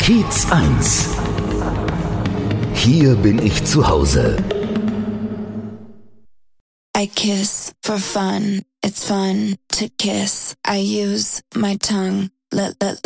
Kiez 1. Hier bin ich zu Hause. I kiss for fun. It's fun to kiss. I use my tongue.